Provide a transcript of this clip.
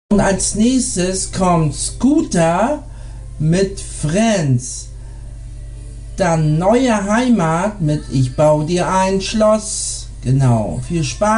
Und als nächstes kommt Scooter mit Friends. Dann Neue Heimat mit Ich bau dir ein Schloss. Genau, viel Spaß.